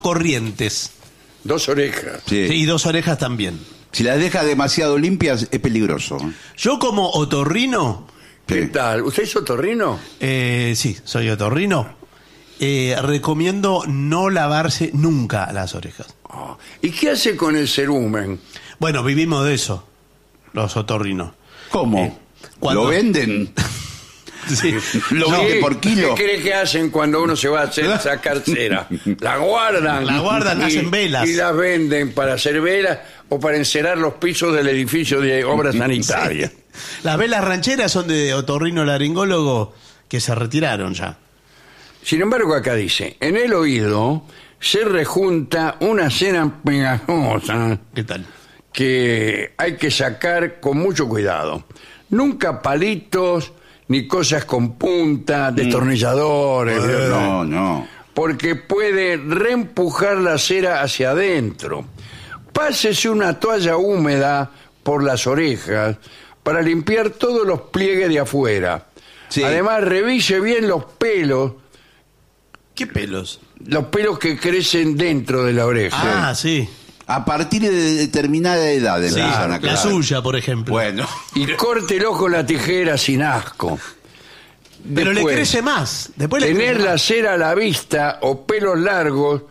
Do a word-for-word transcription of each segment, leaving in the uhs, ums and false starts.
corrientes. Dos orejas. Sí. Sí, y dos orejas también. Si las deja demasiado limpias, es peligroso. Yo como otorrino, ¿Qué Sí. tal? ¿Usted es otorrino? eh, sí, soy otorrino, eh, recomiendo no lavarse nunca las orejas. Oh. ¿Y qué hace con el cerumen? Bueno, vivimos de eso, los otorrinos. ¿Cómo? Eh, ¿cuándo? ¿Lo venden? Sí. ¿Lo Sí, venden por kilo? ¿Qué cree que hacen cuando uno se va a hacer sacar cera? La guardan. La guardan, y, hacen velas. Y las venden para hacer velas o para encerar los pisos del edificio de obras sanitarias. Las velas rancheras son de otorrino laringólogo que se retiraron ya. Sin embargo, acá dice, en el oído se rejunta una cera pegajosa ¿Qué tal? que hay que sacar con mucho cuidado. Nunca palitos ni cosas con punta, destornilladores. Eh. No, no. Porque puede reempujar la cera hacia adentro. Pásese una toalla húmeda por las orejas para limpiar todos los pliegues de afuera. Sí. Además, revise bien los pelos, ¿Qué pelos? los pelos que crecen dentro de la oreja. Ah, sí. A partir de determinada edad Sí, empiezan a la crecer. suya, por ejemplo. Bueno. Y córtelo con la tijera sin asco. Pero Después, le crece más. Después le tener crece la más. cera a la vista o pelos largos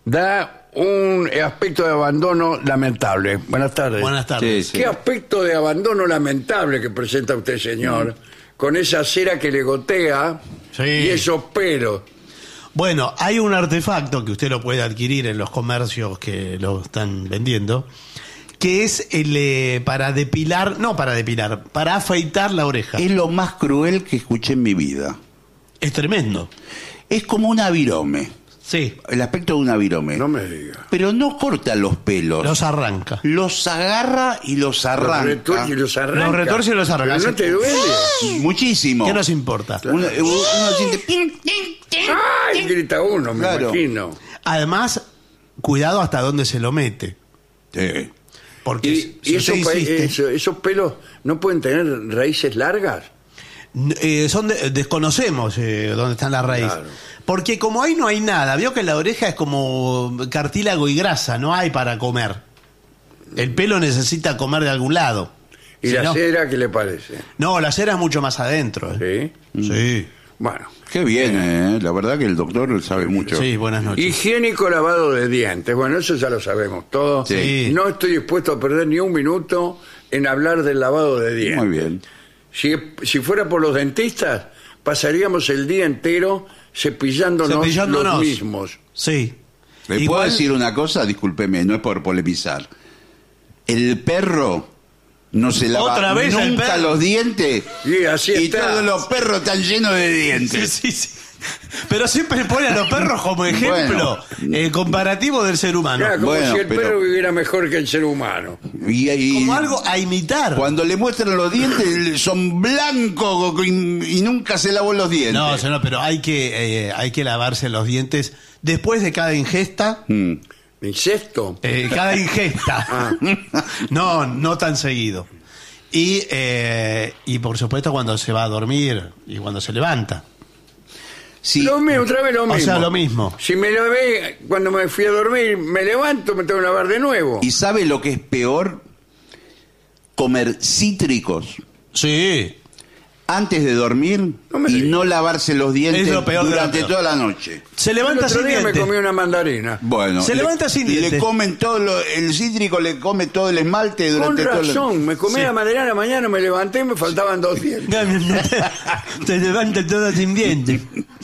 da un aspecto de abandono lamentable. Buenas tardes. Buenas tardes. Sí, sí. ¿Qué aspecto de abandono lamentable que presenta usted, señor? Con esa cera que le gotea Sí. y esos pelos. Bueno, hay un artefacto que usted lo puede adquirir en los comercios que lo están vendiendo, que es el eh, para depilar, no para depilar, para afeitar la oreja. Es lo más cruel que escuché en mi vida. Es tremendo. Es como un avirome. Sí, El aspecto de un avirome. No me diga. Pero no corta los pelos. los arranca. Los agarra y los Los arranca. retuerce y los arranca. Los retuerce y los arranca. Pero no te duele. Muchísimo. ¿Qué nos importa? Uno, uno siente... ¡Ay! Grita uno, me Claro. imagino. Además, cuidado hasta dónde se lo mete. Sí. Porque ¿Y, si y usted esos, pa- insiste- eso- esos pelos no pueden tener raíces largas? Eh, son de- desconocemos eh, dónde están las raíces. Claro. Porque como ahí no hay nada, vio que la oreja es como cartílago y grasa, no hay para comer. El pelo necesita comer de algún lado. ¿Y Si la no- cera qué le parece? No, la cera es mucho más adentro. ¿eh? ¿Sí? Sí. Bueno. Qué bien, ¿eh? La verdad que el doctor sabe mucho. Sí, buenas noches. Higiénico lavado de dientes. Bueno, eso ya lo sabemos todos. Sí. No estoy dispuesto a perder ni un minuto en hablar del lavado de dientes. Muy bien. Si, si fuera por los dentistas, pasaríamos el día entero cepillándonos, Cepillándonos. los mismos. Sí. ¿Le puedo Igual- decir una cosa? Discúlpeme, no es por polemizar. El perro no se lava ¿Otra vez el nunca perro? los dientes Y así y está. todos los perros están llenos de Sí, dientes. sí, sí. Pero siempre pone a los perros como ejemplo Bueno. eh, comparativo del ser humano. Claro, como Bueno, si el pero- perro viviera mejor que el ser humano. Y, y- Como algo a imitar. cuando le muestran los dientes son blancos y, y nunca se lavó los dientes. No, señor, pero hay que, eh, hay que lavarse los dientes después de cada ingesta. Mm. ¿Incesto? Eh, cada ingesta. Ah. No, no tan seguido. Y, eh, y por supuesto cuando se va a dormir y cuando se levanta. Sí. Lo mismo, otra vez lo O mismo. sea, lo mismo. Si me lavé cuando me fui a dormir, me levanto, me tengo que lavar de nuevo. ¿Y sabe lo que es peor? Comer cítricos Sí. antes de dormir No me y digas. no lavarse los dientes Es lo peor de lo durante peor. toda la noche. Se El levanta otro sin día me dientes. comí una mandarina. Bueno, Se le- levanta sin y le dientes. comen todo lo- el cítrico le come todo el esmalte Con durante todo el... razón, me comí Sí. la mandarina a la mañana, me levanté y me faltaban dos dientes. Se levanta todo sin dientes.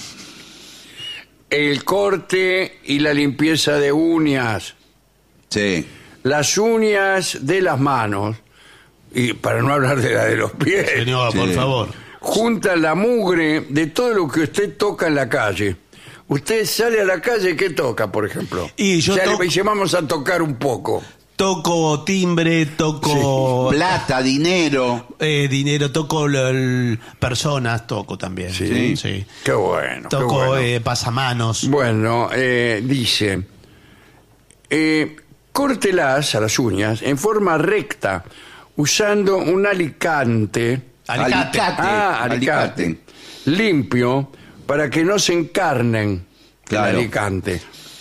El corte y la limpieza de uñas. Sí. Las uñas de las manos, y para no hablar de la de los pies, Señor, Sí. por favor. junta la mugre de todo lo que usted toca en la calle. Usted sale a la calle, ¿qué toca, por ejemplo? Y yo Sale- toco- dice, vamos a tocar un poco. Toco timbre, toco Plata, dinero. eh, dinero, toco l- l- personas, toco también. Sí. sí. Qué bueno. qué Toco bueno. eh, pasamanos. Bueno, eh, dice, eh, córtelas a las uñas en forma recta, usando un alicante, Alicate. ah, alicate, Alicate. limpio, para que no se encarnen Claro. el alicante.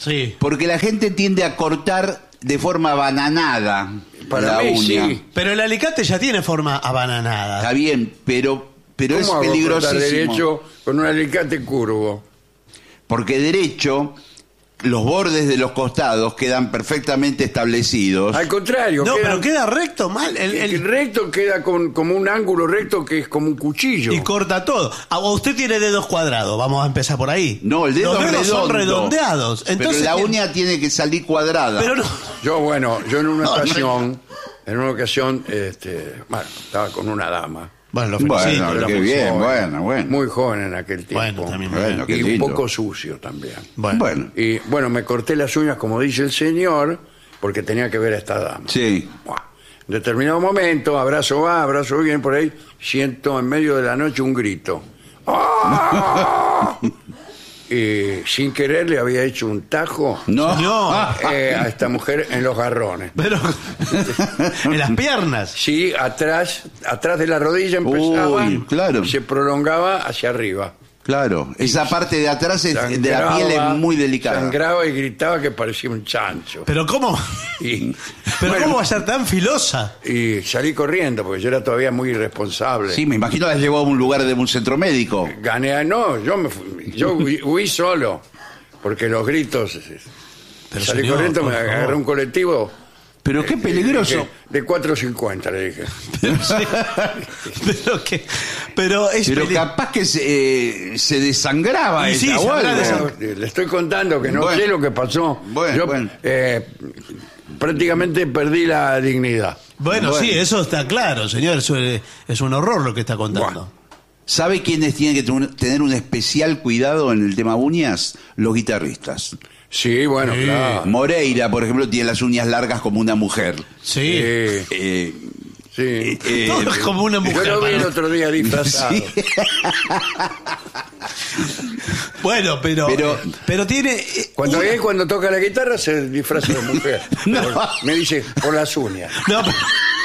Sí. Porque la gente tiende a cortar de forma bananada Para la mí, uña. sí. Pero el alicate ya tiene forma abananada. Está bien, pero, pero es ¿Cómo hago cortar peligrosísimo. derecho con un alicate curvo? Porque derecho, los bordes de los costados quedan perfectamente establecidos. Al contrario, No, queda- pero queda recto mal. El, el- el recto queda con, como un ángulo recto que es como un cuchillo. y corta todo. Ah, usted tiene dedos cuadrados, vamos a empezar por ahí. No, el dedo Los dedos redondo. son redondeados. Entonces, pero la tiene- uña tiene que salir cuadrada. Pero no. Yo, bueno, yo en una No, ocasión, en una ocasión, este, bueno, estaba con una dama. Bueno, lo Bueno, felicito. qué Era muy bien, joven, bueno, bueno. Muy joven en aquel tiempo. Bueno, también. Bueno, qué y un lindo. poco sucio también. Bueno. Bueno, Y bueno, me corté las uñas, como dice el señor, porque tenía que ver a esta dama. sí. Buah. En determinado momento, abrazo va, abrazo bien, por ahí, siento en medio de la noche un grito. ¡Ah! Y sin querer le había hecho un tajo No. No. eh, a esta mujer en los garrones. Pero en las piernas. Sí, atrás, atrás de la rodilla empezaba Uy, claro. y se prolongaba hacia arriba. Claro, esa parte de atrás es- de la Sangraba, piel es muy delicada. Sangraba y gritaba que parecía un chancho. Pero cómo, Y, pero bueno, cómo va a ser tan filosa. y salí corriendo porque yo era todavía muy irresponsable. Sí, me imagino la llevó a un lugar de un centro médico. Gané, a- no, yo me fui- yo huí, huí solo porque los gritos. Pero, salí señor, corriendo, por me favor. agarré un colectivo. Pero qué eh, peligroso. dije, de cuatro cincuenta le dije. Pero que, pero es Pero peli- capaz que se, eh, se desangraba Y sí, esa se o habrá algo. desang- Bueno, le estoy contando que no Bueno. sé lo que pasó. Bueno, yo bueno. eh, prácticamente perdí la dignidad. Bueno, Bueno. sí, eso está claro, señor. Eso es, es un horror lo que está contando. Bueno. ¿Sabe quiénes tienen que tu- tener un especial cuidado en el tema uñas? Los guitarristas. Sí, bueno, Sí. claro. Moreira, por ejemplo, tiene las uñas largas como una mujer. Sí. Sí, Eh, sí. eh, Todo es como una Yo mujer. lo vi el para- otro día disfrazado. Sí. Bueno, pero, Pero- pero, tiene. eh, Cuando una- él cuando toca la guitarra se disfraza de mujer. No. Por- me dice, por las uñas. No, pero,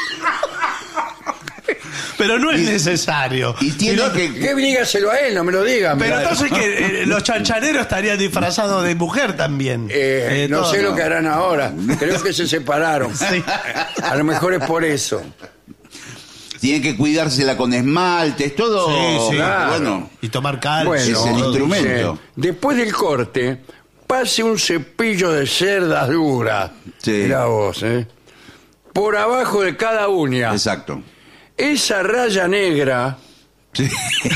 pero no es necesario. y tiene Sino- que... ¿Qué? Dígaselo a él, no me lo diga. Pero mirá. entonces que eh, los chanchaneros estarían disfrazados de mujer también. Eh, Eh, no todo. sé lo que harán ahora. Creo que se separaron. Sí. A lo mejor es por eso. Tiene que cuidársela con esmaltes, todo. Sí, sí. Claro. Bueno, Y tomar calcio. es el Bueno, instrumento. dice, después del corte, pase un cepillo de cerdas duras. Sí. Mirá vos, ¿eh? Por abajo de cada uña. exacto. Esa raya negra, Sí.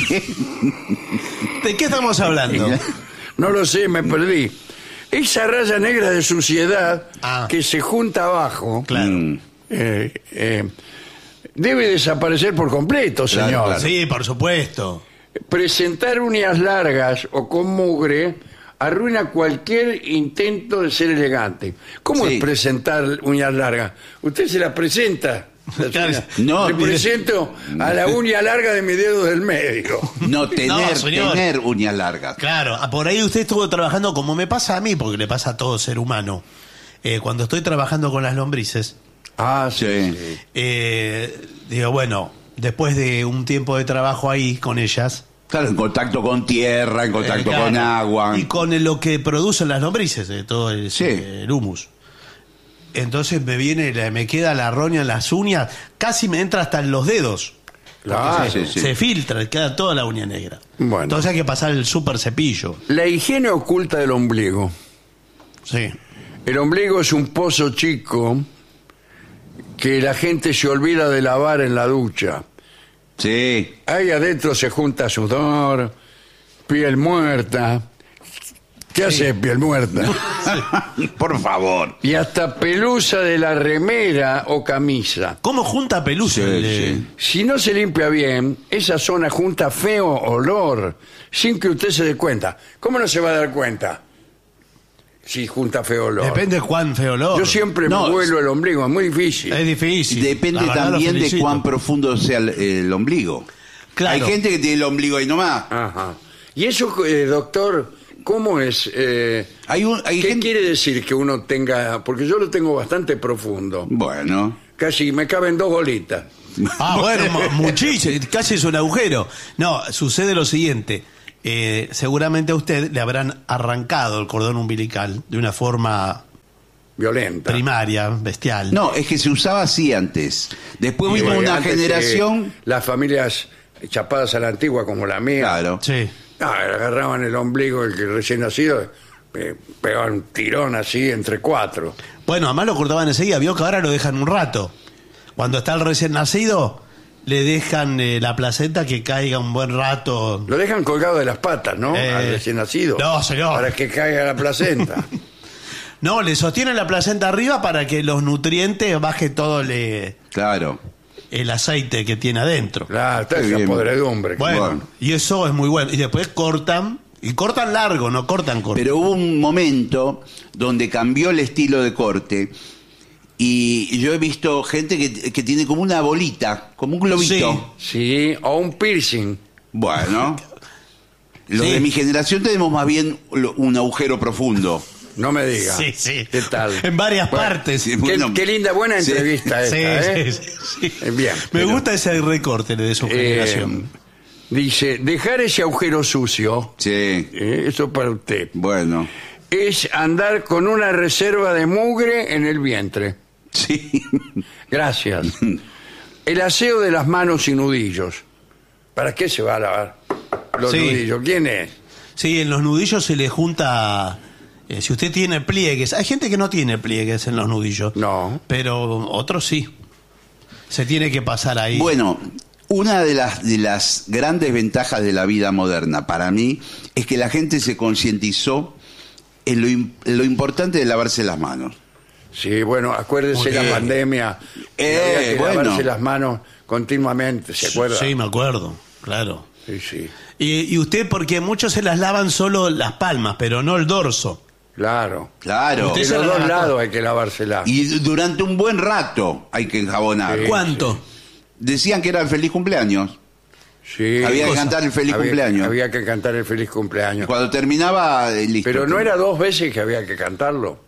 ¿De qué estamos hablando? no lo sé, me perdí. Esa raya negra de suciedad Ah. que se junta abajo, Claro. Mm. eh, eh, debe desaparecer por completo, Claro, señor. claro. Sí, por supuesto. Presentar uñas largas o con mugre arruina cualquier intento de ser elegante. ¿Cómo Sí. es presentar uñas largas? Usted se las presenta. las Claro. uñas. No, Le mire. presento a la uña larga de mi dedo del medio. No, tener, No, señor. tener uñas largas. Claro, ah, por ahí usted estuvo trabajando como me pasa a mí, porque le pasa a todo ser humano. Eh, cuando estoy trabajando con las lombrices, Ah, sí. Sí. sí. eh, digo, bueno, después de un tiempo de trabajo ahí con ellas, Claro, en contacto con tierra, en contacto eh, claro, con agua. y con el- lo que producen las lombrices, de todo el, Sí. el humus. Entonces me viene, la- me queda la roña en las uñas, casi me entra hasta en los dedos. Claro. sí, sí. Se filtra, queda toda la uña negra. Bueno. Entonces hay que pasar el super cepillo. La higiene oculta del ombligo. Sí. El ombligo es un pozo chico que la gente se olvida de lavar en la ducha. Sí. Ahí adentro se junta sudor, piel muerta. ¿Qué hace piel muerta? Por favor. Y hasta pelusa de la remera o camisa. ¿Cómo junta pelusa? Sí, el- sí. Si no se limpia bien, esa zona junta feo olor, sin que usted se dé cuenta. ¿Cómo no se va a dar cuenta si junta feo olor? Depende de cuán feo olor. Yo siempre No, me huelo el ombligo, es muy difícil. Es difícil. Depende La verdad, lo también de felicito. cuán profundo sea el, el ombligo. Claro. Hay gente que tiene el ombligo ahí nomás. Ajá. Y eso, eh, doctor, ¿cómo es? Eh, Hay un, hay ¿Qué gente... quiere decir que uno tenga...? Porque yo lo tengo bastante profundo. Bueno. Casi me caben dos bolitas. Ah, bueno, mu- muchísimo. Casi es un agujero. No, sucede lo siguiente. eh, seguramente a usted le habrán arrancado el cordón umbilical de una forma Violenta. primaria, bestial. No, es que se usaba así antes. Después Y, vimos eh, una antes, generación... eh, las familias chapadas a la antigua, como la mía. Claro. Sí. Ah, agarraban el ombligo del que recién nacido, eh, pegaban un tirón así entre cuatro. Bueno, además lo cortaban enseguida. Vio que ahora lo dejan un rato. Cuando está el recién nacido, le dejan eh, la placenta que caiga un buen rato. Lo dejan colgado de las patas, ¿no? Eh, Al recién nacido. no, señor. Para que caiga la placenta. No, le sostienen la placenta arriba para que los nutrientes baje todo le, Claro. el aceite que tiene adentro. Claro, está Qué esa bien. podredumbre. Bueno, bueno. y eso es muy bueno. Y después cortan, y cortan largo, no cortan corto. Pero hubo un momento donde cambió el estilo de corte y yo he visto gente que, que tiene como una bolita, como un globito. Sí, o un piercing. Bueno, los Sí. de mi generación tenemos más bien lo- un agujero profundo. No me diga. Sí, sí. ¿Qué tal? En varias Bueno, partes. sí, Qué, bueno, qué linda, buena sí. entrevista Sí, esta, ¿eh? sí, sí, sí. Eh, Bien. Me pero, gusta ese recorte de su eh, generación. dice, dejar ese agujero sucio, Sí, eh, eso para usted, bueno. es andar con una reserva de mugre en el vientre. Sí. Gracias. El aseo de las manos y nudillos. ¿Para qué se va a lavar los Sí. nudillos? ¿Quién es? Sí, en los nudillos se le junta. eh, si usted tiene pliegues, hay gente que no tiene pliegues en los nudillos. No. Pero otros sí. Se tiene que pasar ahí. Bueno, una de las, de las grandes ventajas de la vida moderna para mí es que la gente se concientizó en lo, im- en lo importante de lavarse las manos. Sí, bueno, acuérdese Muy la bien. pandemia. que Eh, había que bueno. lavarse las manos continuamente, ¿se acuerda? Sí, me acuerdo, claro. Sí, sí. Y, y usted, porque muchos se las lavan solo las palmas, pero no el dorso. Claro. Claro. Usted De se los la dos lava lados toda. hay que lavársela. Y durante un buen rato hay que enjabonar. Sí. ¿Cuánto? Decían que era el feliz cumpleaños. Sí. Había que cosa? cantar el feliz Había- cumpleaños. Había que cantar el feliz cumpleaños. Cuando terminaba, eh, listo. Pero no era dos veces que había que cantarlo.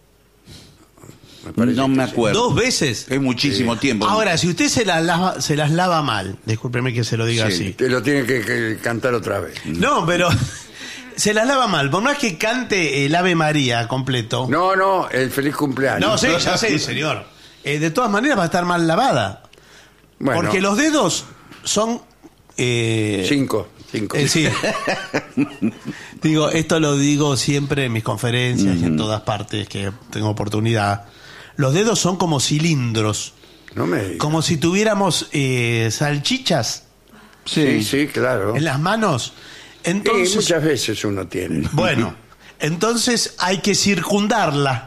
Me parece No que me sí. acuerdo. ¿Dos veces? Es muchísimo tiempo. Ahora, si usted se las lava, se las lava mal, discúlpeme que se lo diga Sí. así. Te lo tiene que, que cantar otra vez. No, pero se las lava mal. Por más que cante el Ave María completo. No, no, el feliz cumpleaños. No, sí, ya sé, señor. Eh, de todas maneras va a estar mal lavada. Bueno, Porque los dedos son... eh, cinco, cinco. eh, sí. Digo, esto lo digo siempre en mis conferencias y en todas partes que tengo oportunidad. Los dedos son como cilindros. No me digas. Como si tuviéramos eh, salchichas Sí, sí, claro. en las manos. Sí, Entonces, muchas veces uno tiene. bueno, entonces hay que circundarla.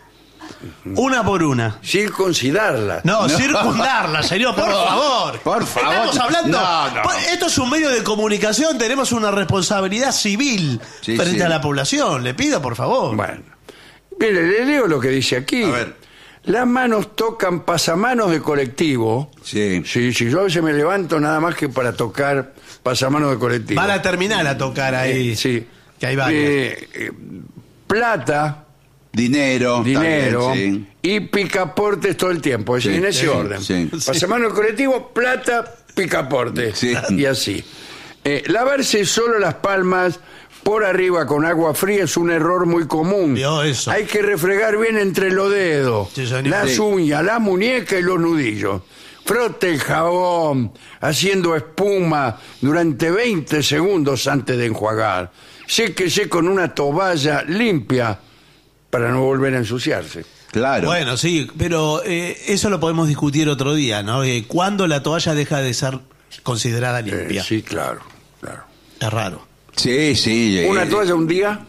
Una por una. Circuncidarla. No, circundarla, señor, por favor. Por favor. Estamos hablando. No, no. Pues, esto es un medio de comunicación, tenemos una responsabilidad civil Sí, frente sí. a la población. Le pido, por favor. Bueno. Mire, le leo lo que dice aquí. A ver. Las manos tocan pasamanos de colectivo. Sí. Sí, sí, yo a veces me levanto nada más que para tocar pasamanos de colectivo. Va a la terminal a tocar ahí. Eh, sí. Que hay varias. Eh, eh, plata, Dinero. dinero también, y picaportes todo el tiempo, es Sí, en ese sí, orden. sí. Pasamano del colectivo, plata, picaporte. Sí. Y así. Eh, lavarse solo las palmas por arriba con agua fría es un error muy común. Vio eso. Hay que refregar bien entre los dedos, Sí, señor. las Sí. uñas, la muñeca y los nudillos. Frote el jabón haciendo espuma durante veinte segundos antes de enjuagar. Séquese con una toalla limpia para no volver a ensuciarse. Claro. Bueno, sí, pero eh, eso lo podemos discutir otro día, ¿no? Eh, ¿Cuándo la toalla deja de ser considerada Eh, limpia? sí, claro, claro. Es raro. Sí, sí. eh, Una toalla un día,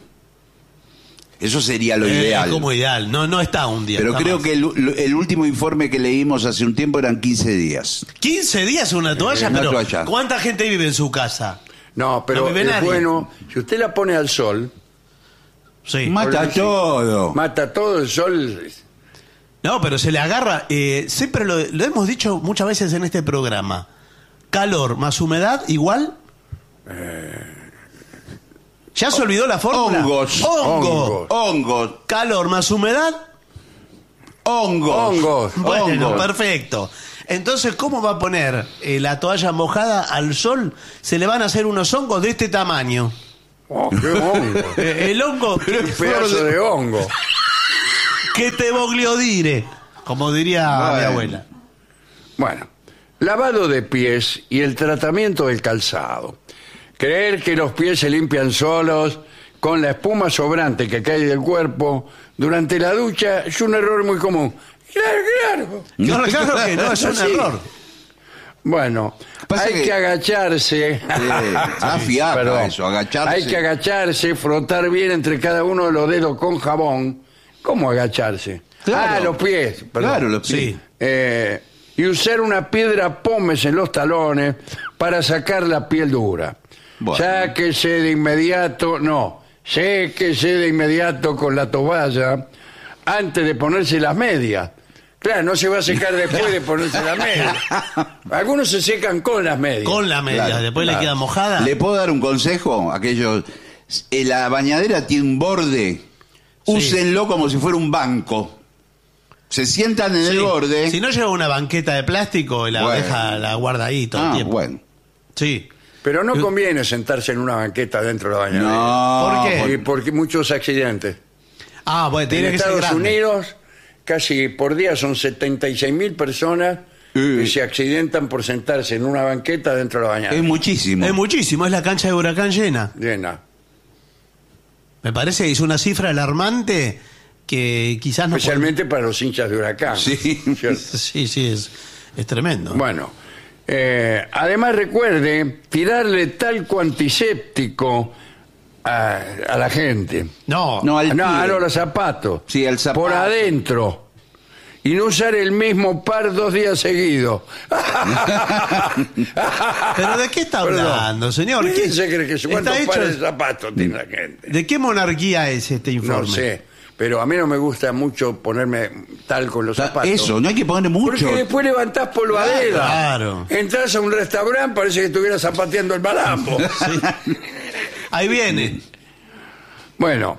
Eso sería lo Eh, ideal. Es como ideal. No, no está un día. Pero está creo más. que el, el último informe que leímos hace un tiempo eran quince días. quince días una toalla, Una pero toalla. ¿cuánta gente vive en su casa? no, pero No vive es nadie. bueno, si usted la pone al sol, Sí. Mata Sí. todo. mata todo el sol. No, pero se le agarra. eh, siempre lo, lo hemos dicho muchas veces en este programa. Calor más humedad igual. ¿Ya se olvidó la fórmula? Hongos. Hongo. Hongos. Hongos. Calor más humedad. Hongos. Hongos. Bueno, Hongos. perfecto. Entonces, ¿cómo va a poner eh, la toalla mojada al sol? Se le van a hacer unos hongos de este tamaño. Oh, qué hongo. Eh, El hongo que, Pedazo de hongo. que te bogliodire, como diría Bueno. mi abuela. Bueno, lavado de pies y el tratamiento del calzado. Creer que los pies se limpian solos con la espuma sobrante que cae del cuerpo durante la ducha es un error muy común. Claro, claro. No, claro que no, es un Sí. error. Bueno, Pasa hay que, que- agacharse. Ah, fiaca Perdón. eso, agacharse. Hay que agacharse, frotar bien entre cada uno de los dedos con jabón. ¿Cómo agacharse? Claro. Ah, los pies. Perdón. Claro, los pies. Sí. Eh, y usar una piedra pómez en los talones para sacar la piel dura. Bueno. Sáquese de inmediato, no, séquese de inmediato con la toalla antes de ponerse las medias. Claro, no se va a secar después de ponerse las medias. Algunos se secan con las medias. Con la media, Claro, después claro. le queda mojada. ¿Le puedo dar un consejo? Aquellos. eh, La bañadera tiene un borde. Sí. Úsenlo como si fuera un banco. Se sientan en Sí. el borde. Si no lleva una banqueta de plástico y la Bueno. deja, la guarda ahí todo el Ah, tiempo. bueno. Sí. Pero no conviene sentarse en una banqueta dentro de la bañadera. No. ¿Por qué? Y porque muchos accidentes. Ah, bueno, tiene En que ser Estados grande. Unidos, casi por día son setenta y seis mil personas Eh. que se accidentan por sentarse en una banqueta dentro de la bañadera. Es muchísimo. Es muchísimo, es la cancha de Huracán llena. Llena. Me parece que es una cifra alarmante que quizás no... Especialmente para los hinchas de Huracán. Sí. ¿Cierto? Sí, sí, es, es tremendo. Bueno, eh, además recuerde tirarle talco antiséptico a, a la gente. No, No, al no, pie. a los zapatos. Sí, al zapato. Por adentro. Y no usar el mismo par dos días seguidos. ¿pero de qué está Perdón. hablando, señor? ¿Qué- ¿Quién se cree que está cuántos hecho- pares de zapatos tiene la gente? ¿De qué monarquía es este informe? No sé, pero a mí no me gusta mucho ponerme talco en los Ta- zapatos. Eso, no hay que ponerle mucho. Porque después levantás polvadera. Claro. Entras a un restaurante, parece que estuvieras zapateando el malambo. Sí. Ahí viene. Bueno,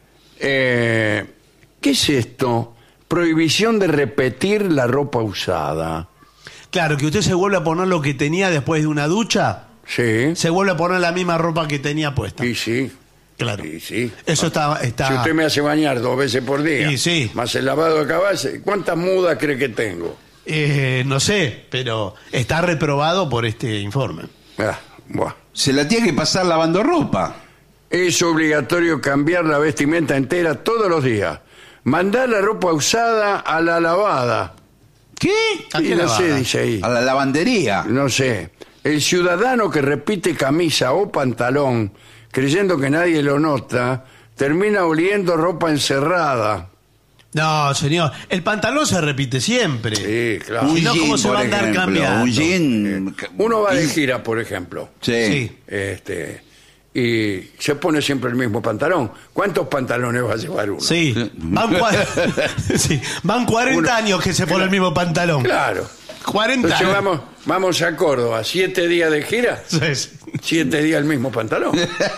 eh, ¿qué es esto? Prohibición de repetir la ropa usada. Claro, que usted se vuelve a poner lo que tenía después de una ducha, Sí. se vuelve a poner la misma ropa que tenía puesta. Y sí. Claro. Y sí. Eso está... está... Si usted me hace bañar dos veces por día, Y sí. más el lavado de cabeza, ¿cuántas mudas cree que tengo? Eh, no sé, pero está reprobado por este informe. Ah, buah. Se la tiene que pasar lavando ropa. Es obligatorio cambiar la vestimenta entera todos los días. Mandar la ropa usada a la lavada. ¿Qué? ¿A Y qué no lavada? sé, dice ahí. A la lavandería. No sé. El ciudadano que repite camisa o pantalón creyendo que nadie lo nota, termina oliendo ropa encerrada. No, señor, el pantalón se repite siempre. Sí, claro. Si no, ¿cómo se por va a andar ejemplo, cambiando? Un jean. Uno va de gira, por ejemplo. Sí. Sí. Este, y se pone siempre el mismo pantalón. ¿Cuántos pantalones va a llevar uno? Sí, van, cua- sí, van cuarenta Uno- años que se pone el mismo pantalón. Claro. cuarenta Entonces años. vamos, vamos a Córdoba, siete días de gira, Sí, sí. siete días el mismo pantalón.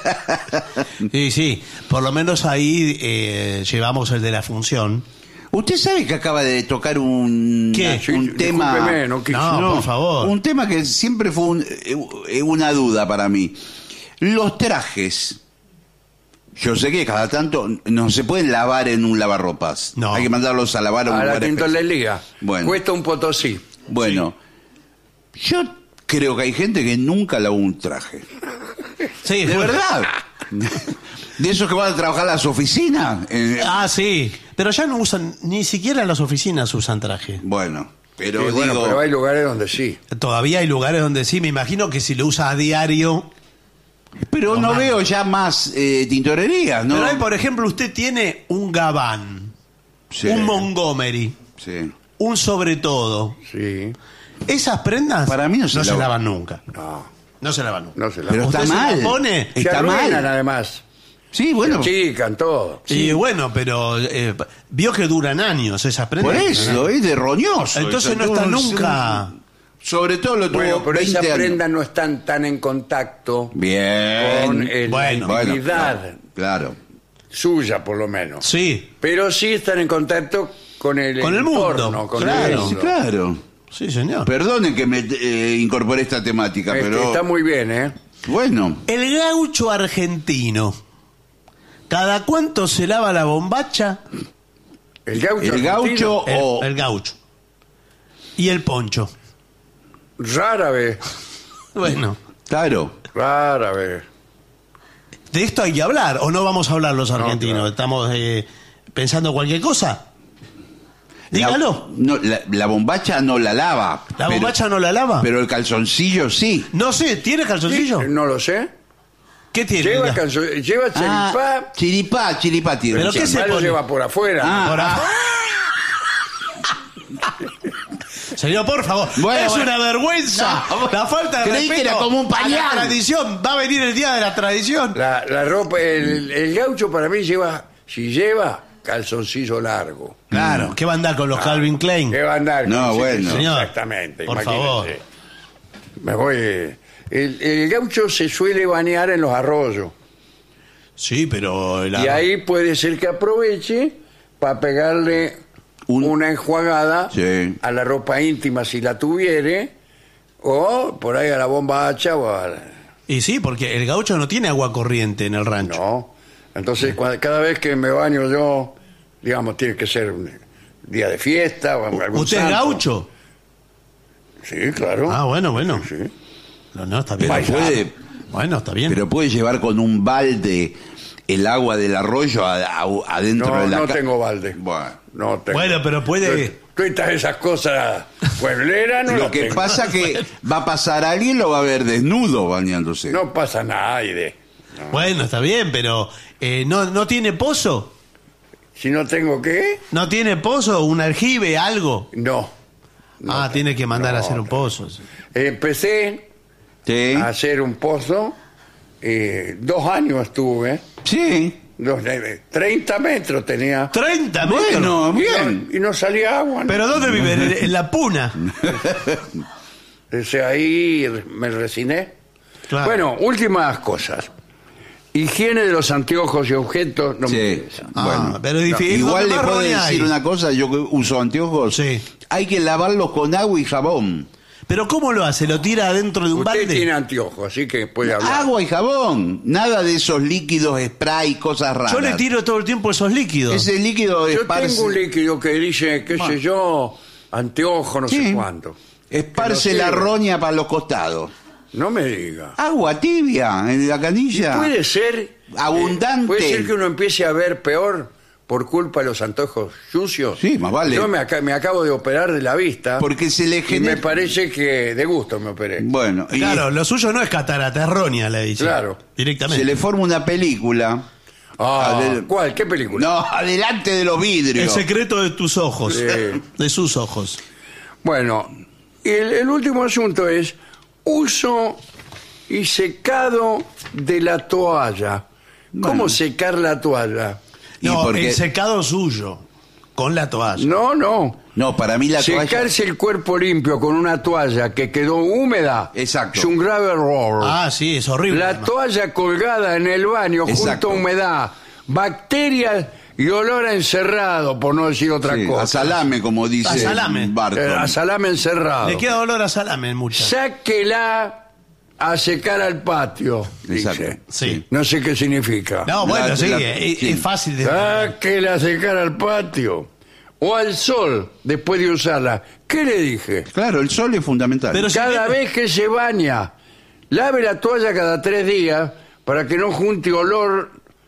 Sí, sí, por lo menos ahí eh, llevamos el de la función. Usted sabe que acaba de tocar un, ¿Qué? Sí, un tema. discúlpeme, no quise. No, por favor. Un tema que siempre fue un- eh, una duda para mí. Los trajes. Yo sé que cada tanto no se pueden lavar en un lavarropas. No. Hay que mandarlos a lavar a un A la lugar especial. tintorería. Bueno. Cuesta un potosí. Bueno, yo creo que hay gente que nunca lavó un traje. Sí, De bueno. verdad. De esos que van a trabajar a las oficinas. Eh, Ah, sí, pero ya no usan, ni siquiera en las oficinas usan traje. bueno, pero Sí, digo. bueno, pero hay lugares donde sí. Todavía hay lugares donde sí, me imagino que si lo usa a diario... Pero no, No, veo ya más eh, tintorerías, ¿no? Pero ahí, por ejemplo, usted tiene un gabán, Sí, un Montgomery, sí. un sobre todo. Sí. Esas prendas Para mí no se se lavan. lavan nunca. No, No se lavan nunca. no se la Pero ¿Usted está se la mal. pone? Se Está arruinan, mal. además. Sí, bueno. Chican todo. Y bueno, pero eh, vio que duran años esas prendas. Por eso, es de roñoso. Entonces eso. no está Un- nunca... un- Sobre todo lo tuvo Bueno, pero veinte esas años. prendas no están tan en contacto Bien. con el- Bueno, la Bueno, intimidad claro, claro. suya, por lo menos. Sí, Pero sí están en contacto con el Con el mundo, entorno, con claro. el Sí, mundo. claro. sí, señor. Perdonen que me eh, incorporé esta temática, Este, pero Está muy bien, ¿eh? Bueno, El gaucho argentino, ¿cada cuánto se lava la bombacha? El gaucho, el argentino, gaucho El, o... el gaucho. Y el poncho. rara vez, Bueno, Claro. rara vez. de esto hay que hablar, ¿o no vamos a hablar los argentinos? claro. ¿Estamos eh, pensando cualquier cosa? Dígalo. La, no, la, la bombacha no la lava. ¿La pero- bombacha no la lava? Pero el calzoncillo sí. No sé, ¿tiene calzoncillo? No lo sé. ¿Qué tiene? Lleva, Mira. calzo- lleva Ah, choripá, chiripá, chiripá tiene. ¿Pero qué se pero lo pone? lleva por afuera. Ah, Por ah. afuera. Señor, por favor, Bueno, es bueno. una vergüenza. No, la falta de creí que respeto era como un a la pañal. tradición. Va a venir el día de la tradición. La, la ropa, el, el gaucho para mí lleva, si lleva, calzoncillo largo. Claro, ¿qué va a andar con los Calvin Klein? ¿Qué va a andar? No, Sí, bueno. sí, Señor, exactamente. por imagínese. favor. Me voy. El, el gaucho se suele bañar en los arroyos. Sí, pero... la- Y ahí puede ser que aproveche para pegarle Un- una enjuagada Sí. a la ropa íntima si la tuviere, o por ahí a la bombacha o a la- Y sí, porque el gaucho no tiene agua corriente en el rancho. No. Entonces, cua- cada vez que me baño yo, digamos, tiene que ser un día de fiesta o algún ¿Usted es santo. gaucho? Sí, claro. Ah, bueno, bueno. Sí. No, no, está bien. Pero puede, Bueno, está bien. pero puede llevar con un balde el agua del arroyo a- a- adentro No, de la no ca- tengo balde. Bueno. No tengo. Bueno, pero puede- Todas esas cosas puebleras no Lo las que tengo. pasa que va a pasar alguien, lo va a ver desnudo bañándose. No pasa nada, Aide. Bueno, está bien, pero eh, ¿no, ¿no tiene pozo? Si no tengo qué, ¿No tiene pozo? ¿Un aljibe? ¿Algo? no. No ah, tengo. tiene que mandar a No, hacer un no. pozo. sí. Empecé Sí. a hacer un pozo. eh, dos años estuve. Sí. Dos, eh, treinta metros tenía. treinta metros. Bueno, Y bien. no, y no salía agua. ¿no? ¿Pero dónde viven? ¿En, en la puna? Entonces ahí me resiné. Claro. Bueno, últimas cosas. Higiene de los anteojos y objetos no me Sí. interesa. Ah, Bueno. pero es difícil. Igual ¿Dónde le puedo marrone decir hay? una cosa, yo que uso anteojos, Sí. hay que lavarlos con agua y jabón. ¿Pero cómo lo hace? ¿Lo tira adentro de un Usted balde? tiene anteojos, así que puede hablar. Agua y jabón, nada de esos líquidos, spray, cosas raras. Yo le tiro todo el tiempo esos líquidos. Ese líquido Yo esparce, tengo un líquido que dice, qué sé yo, anteojo, no Sí. sé cuánto. esparce Que lo la sirve. roña para los costados. No me diga. Agua tibia en la canilla. Puede ser. Abundante. eh, puede ser que uno empiece a ver peor por culpa de los anteojos sucios. Sí, más vale. Yo me, aca- me acabo de operar de la vista. Porque se le y genera... me parece que de gusto me operé. Bueno, y Claro, lo suyo no es catarata, es roña, le dice. Claro. Directamente. se le forma una película. Ah, Adel- ¿cuál? ¿Qué película? No, adelante de los El vidrios. secreto de tus ojos. Sí. De sus ojos. Bueno, el, el último asunto es uso y secado de la toalla. ¿Cómo Bueno. secar la toalla? Y No, porque- el secado suyo. Con la toalla. No, no. No, para mí la toalla... Secarse el cuerpo limpio con una toalla que quedó húmeda Exacto. es un grave error. Ah, sí, es horrible. la además. toalla colgada en el baño Exacto. junto a humedad, bacterias y olor a encerrado, por no decir otra Sí, cosa. a salame, como dice A salame. Barton. Eh, a salame encerrado. Le queda olor a salame mucha. Sáquela a secar al patio, Exacto. dice. Sí. No sé qué significa. No, bueno, La- sí, la- es, sí. es fácil de... Sáquela a secar al patio. O al sol, después de usarla. ¿Qué le dije? Claro, el sol es fundamental. Pero si Cada viene- vez que se baña, lave la toalla cada tres días para que no junte olor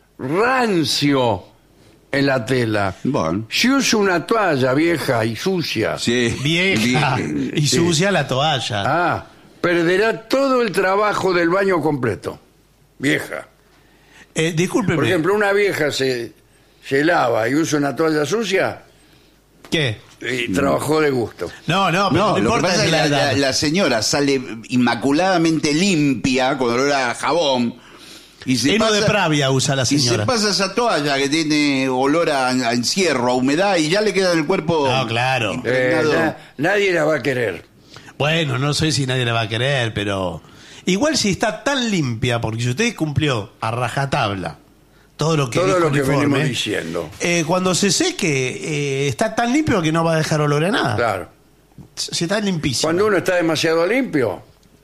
rancio en la tela. Bueno. Si usa una toalla vieja y sucia, Sí. Vieja Bien. y sucia la toalla. ah, perderá todo el trabajo del baño completo. Vieja. Eh, discúlpeme. Por ejemplo, una vieja se, se lava y usa una toalla sucia ¿Qué? y trabajó de gusto. No, no, pero no, No, lo que importa pasa es que la, edad. la- la señora sale inmaculadamente limpia, con olor a jabón, y se, Heno de pasa, Pravia usa la y se señora. pasa esa toalla que tiene olor a, a encierro, a humedad, y ya le queda en el cuerpo... No, claro. Eh, impregnado. na- nadie la va a querer. Bueno, no sé si nadie la va a querer, pero... Igual si está tan limpia, porque si usted cumplió a rajatabla todo lo que, Todo dijo lo el que informe, venimos diciendo. eh, cuando se seque, eh, está tan limpio que no va a dejar olor a nada. Claro. Si está limpísimo. Cuando uno está demasiado limpio,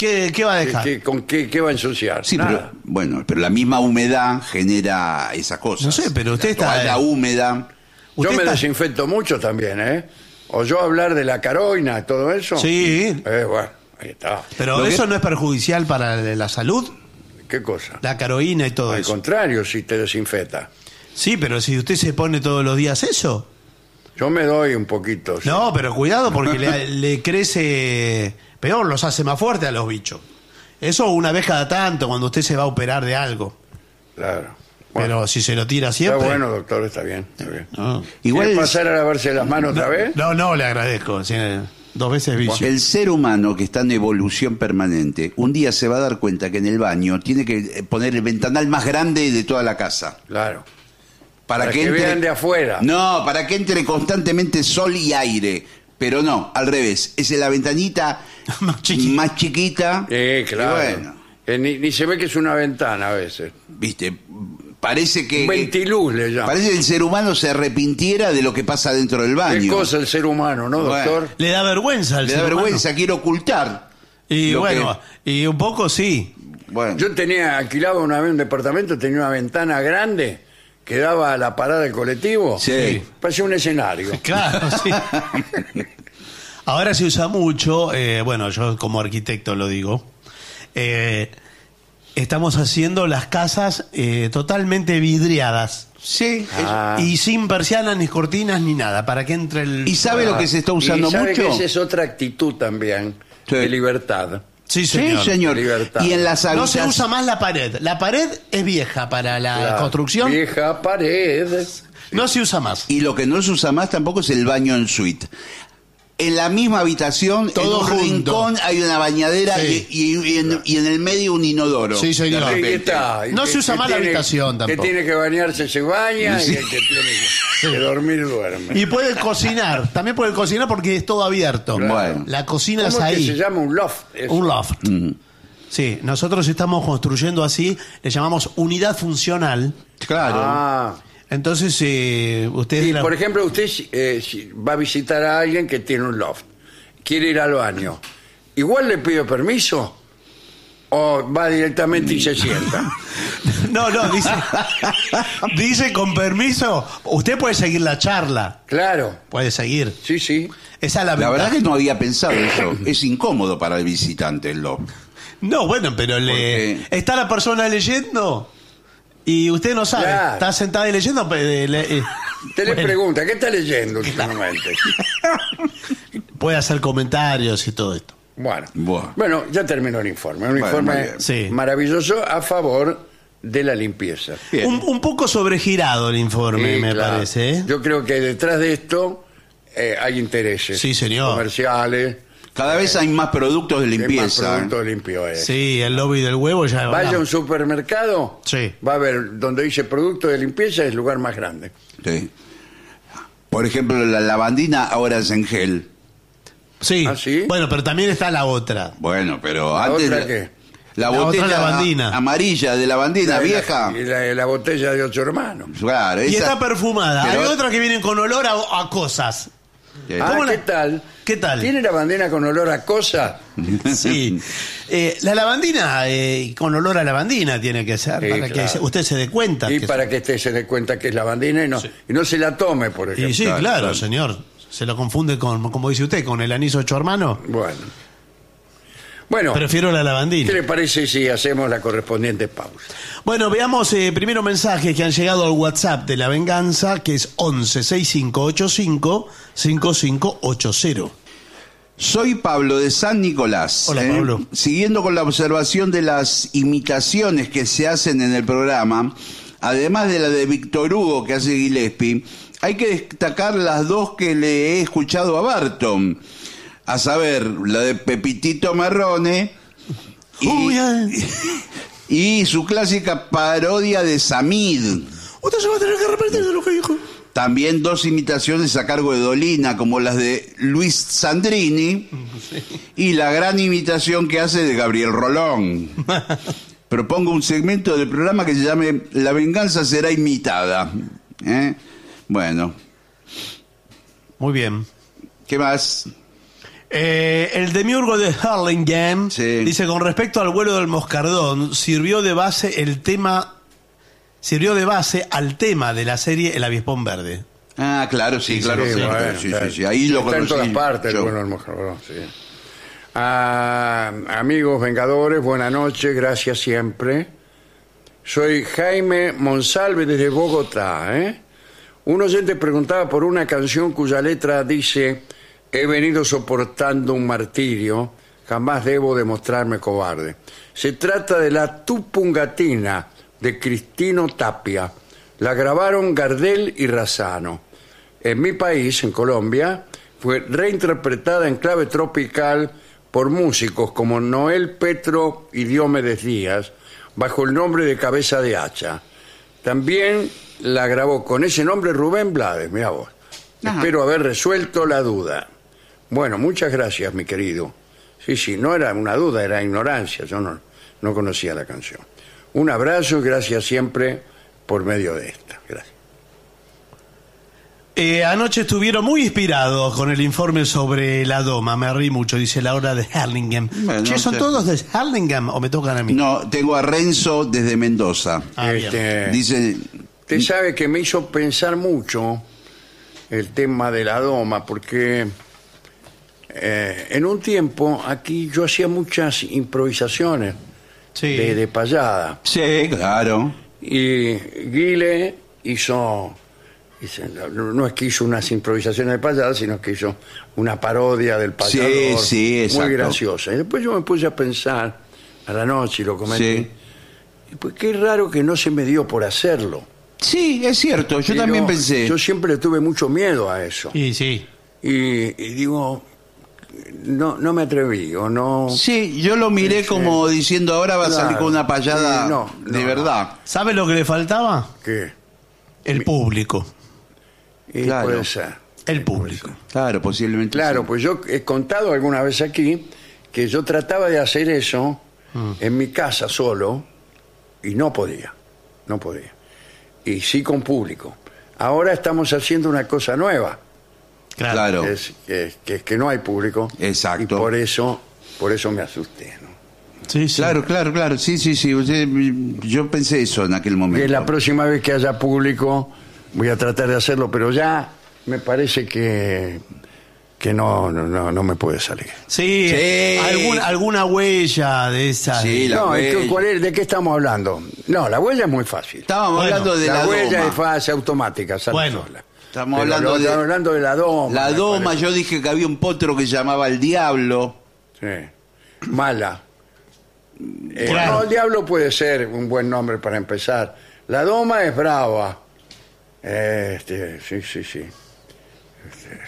¿Qué, qué va a dejar? ¿Qué, con qué, qué va a ensuciar? Sí, Nada. pero bueno, pero la misma humedad genera esas cosas. No sé, pero usted la está- toalla húmeda. Yo Usted me está- desinfecto mucho también, ¿eh? O yo hablar de la caroina, todo eso. Sí, Eh, bueno, ahí está. pero Lo que- eso no es perjudicial para la salud, ¿Qué cosa? la caroína y todo Al eso. contrario, si te desinfecta. Sí, pero si usted se pone todos los días eso. Yo me doy un poquito. sí. No, pero cuidado porque le, le crece peor, los hace más fuertes a los bichos. Eso una vez cada tanto, cuando usted se va a operar de algo. Claro. Pero Bueno, si se lo tira está siempre. bueno, doctor, está bien. Está bien. No, Igual ¿Quiere el, pasar a lavarse las manos otra vez? no, no, le agradezco. sí, dos veces bicho. el ser humano que está en evolución permanente, un día se va a dar cuenta que en el baño tiene que poner el ventanal más grande de toda la casa. Claro. Para, Para que vean de afuera. No, para que entre constantemente sol y aire. Pero no, al revés. Es la ventanita Más chiquita. más chiquita. Eh, claro. Y bueno, Eh, ni, ni se ve que es una ventana a veces. viste, parece que... Un ventiluz le llaman. Parece que el ser humano se arrepintiera de lo que pasa dentro del baño. Qué cosa el ser humano, ¿no, Bueno. doctor? Le da vergüenza al Le da ser humano. vergüenza, quiere ocultar. Y lo bueno, y un poco sí. que- bueno, Yo tenía alquilado una vez un departamento, tenía una ventana grande que daba a la parada del colectivo. Sí. Parecía un escenario. Claro, sí. Ahora se usa mucho, eh, bueno, yo como arquitecto lo digo, eh, estamos haciendo las casas eh, totalmente vidriadas sí. Ah. y sin persianas ni cortinas ni nada, para que entre el... ¿Y sabe lo que se está usando y sabe mucho? que esa es otra actitud también Sí. de libertad. Sí, Sí, señor. señor. Libertad. Y en las No se habitaciones... usa más la pared. La pared es vieja para la La construcción. Vieja pared. No se usa más. Y lo que no se usa más tampoco es el baño en suite. En la misma habitación, Todo en un junto. rincón hay una bañadera Sí. y, y- y en, y en el medio un inodoro. Sí, señor. De Ahí repente. está. No Que- se usa que más la tiene- habitación Que tampoco. tiene que bañarse se baña Sí. y el que tiene que, que dormir duerme. Y puede cocinar. También puede cocinar porque es todo abierto. Bueno. La cocina ¿Cómo es es que se ahí. llama un loft? Eso. Un loft. Sí, nosotros estamos construyendo así, le llamamos unidad funcional. Claro. Ah. Entonces, eh, ustedes Y, dirán, por ejemplo, usted eh, si va a visitar a alguien que tiene un loft, quiere ir al baño, ¿igual le pide permiso? ¿O va directamente y se sienta? no, no, dice, dice con permiso, usted puede seguir la charla, Claro, puede seguir. sí, sí. Esa es la, La ventaja. verdad que no había pensado eso. Es incómodo para el visitante el loft. No, bueno, pero le Porque- está la persona leyendo y usted no sabe, Claro. está sentada y leyendo. pues, eh, le- eh, Usted le bueno, pregunta, ¿qué está leyendo últimamente? puede hacer comentarios y todo esto. Bueno, Buah. bueno, ya terminó el informe. Un Bueno, muy informe bien. Sí. maravilloso a favor de la limpieza. Bien. Un, un poco sobregirado el informe, Sí, me claro. parece. ¿eh? Yo creo que detrás de esto eh, hay intereses Sí, señor. comerciales, Cada vez hay más productos de hay más limpieza. productos limpios. Sí, el lobby del huevo ya. Vaya a un hablamos. supermercado, Sí. va a ver donde dice producto de limpieza es el lugar más grande. Sí. Por ejemplo, la lavandina ahora es en gel. Sí. ¿Ah, sí? Bueno, pero también está la otra. Bueno, pero ¿La antes... otra la- qué? La, La botella otra lavandina. amarilla de lavandina La- vieja. Y la, la botella de ocho hermanos. Claro, Y esa- está perfumada. pero- Hay otras que vienen con olor a, a cosas. Sí. Ah, ¿Cómo la- ¿qué tal? ¿Qué tal? ¿Tiene la bandera con olor a cosa? Sí. Eh, la lavandina, eh, con olor a lavandina tiene que ser, Sí, para que claro. se- usted se dé cuenta. Y que- para que usted se dé cuenta que es la bandina y no, y no se la tome, por ejemplo. Y sí, Claro, claro, claro. señor. Se lo confunde con, como dice usted, con el anís ocho hermanos. Bueno. Bueno, Prefiero la ¿qué lavandina. le parece si hacemos la correspondiente pausa? Bueno, veamos eh, primero mensajes que han llegado al WhatsApp de La Venganza, que es once sesenta y cinco ochenta y cinco cincuenta y cinco ochenta. Soy Pablo de San Nicolás. Hola, Pablo. Siguiendo con la observación de las imitaciones que se hacen en el programa, además de la de Víctor Hugo que hace Gillespie, hay que destacar las dos que le he escuchado a Barton. A saber, la de Pepitito Marrone y, Uy, ay. y su clásica parodia de Samid. Usted se va a tener que arrepentir de lo que dijo. También dos imitaciones a cargo de Dolina, como las de Luis Sandrini y la gran imitación que hace de Gabriel Rolón. Propongo un segmento del programa que se llame La venganza será imitada. ¿Eh? Bueno, Muy bien. ¿qué más? Eh, el demiurgo de Hurlingham Sí. dice: con respecto al vuelo del moscardón, sirvió de base el tema, sirvió de base al tema de la serie El Avispón Verde. Ah, claro, sí, claro. Sí, Sí, bueno, sí, está- sí, sí, ahí lo está en conocí. todas partes, yo. bueno, el moscardón, sí. Ah, amigos Vengadores, buenas noches, gracias siempre. Soy Jaime Monsalve desde Bogotá. ¿eh? Un oyente preguntaba por una canción cuya letra dice: he venido soportando un martirio, jamás debo demostrarme cobarde. Se trata de La Tupungatina de Cristino Tapia. La grabaron Gardel y Razzano. En mi país, en Colombia, fue reinterpretada en clave tropical por músicos como Noel Petro y Diomedes Díaz, bajo el nombre de Cabeza de Hacha. También la grabó con ese nombre Rubén Blades, mira vos. Ajá. Espero haber resuelto la duda. Bueno, muchas gracias, mi querido. Sí, sí, no era una duda, era ignorancia. Yo no, no conocía la canción. Un abrazo y gracias siempre por medio de esta. Gracias. Eh, anoche estuvieron muy inspirados con el informe sobre la doma. Me reí mucho, dice Laura de Hurlingham. Bueno, Che, ¿son sí. todos de Hurlingham o me tocan a mí? No, tengo a Renzo desde Mendoza. Ah, bien. Este, Dice, Usted sabe que me hizo pensar mucho el tema de la doma, porque eh, en un tiempo aquí yo hacía muchas improvisaciones Sí. de, de payada. sí, claro. Y Guile hizo, hizo- no es que hizo unas improvisaciones de payada, sino que hizo una parodia del payador. sí, exacto. Muy graciosa. Y después yo me puse a pensar a la noche y lo comenté. Sí. Y pues qué raro que no se me dio por hacerlo. Sí, es cierto, yo Y también no, pensé. Yo siempre tuve mucho miedo a eso. Y sí. Y, y digo, no, no me atreví, o no... Sí, yo lo miré Sí, como diciendo ahora va a salir Claro. con una payada Sí, no, de no, verdad. ¿Sabe lo que le faltaba? ¿Qué? El público. Y Claro. puede ser. El público. Claro, posiblemente. Claro, sí. pues yo he contado alguna vez aquí que yo trataba de hacer eso Mm. en mi casa solo y no podía, no podía. Y sí con público. Ahora estamos haciendo una cosa nueva, Claro. Claro. que es que, que, que no hay público. Exacto. Y por eso, por eso me asusté, ¿no? Sí, sí. Claro, claro, claro. Sí, sí, sí. Usted- yo pensé eso en aquel momento. Que la próxima vez que haya público voy a tratar de hacerlo, pero ya me parece que que no no no, no me puede salir. Sí, Sí. algún- alguna huella de esa. Sí, la No, ¿y qué- huella. cuál es- ¿de qué estamos hablando? No, la huella es muy fácil. Estábamos Bueno, hablando de la, la, huella doma. es fácil, automática, sale Bueno, sola. estamos Pero hablando lo- de- estamos hablando de la doma. La me doma, parece. yo dije que había un potro que se llamaba el Diablo. Sí. Mala. Eh, Claro. No, el diablo puede ser un buen nombre para empezar. La doma es brava. Este, sí, sí, sí. Este.